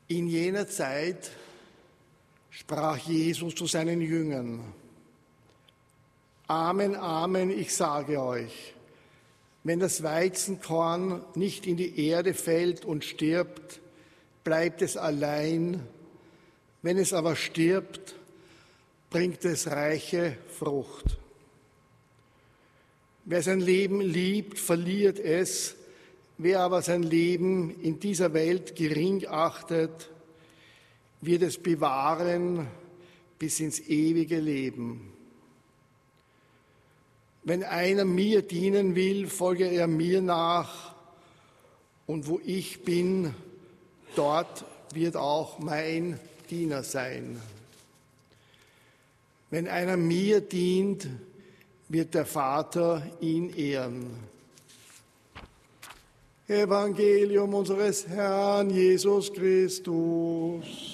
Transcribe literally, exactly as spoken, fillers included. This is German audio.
In jener Zeit sprach Jesus zu seinen Jüngern: Amen, Amen, ich sage euch, wenn das Weizenkorn nicht in die Erde fällt und stirbt, bleibt es allein. Wenn es aber stirbt, bringt es reiche Frucht. Wer sein Leben liebt, verliert es. Wer aber sein Leben in dieser Welt gering achtet, wird es bewahren bis ins ewige Leben. Wenn einer mir dienen will, folge er mir nach, und wo ich bin, dort wird auch mein Diener sein. Wenn einer mir dient, wird der Vater ihn ehren. Evangelium unseres Herrn Jesus Christus.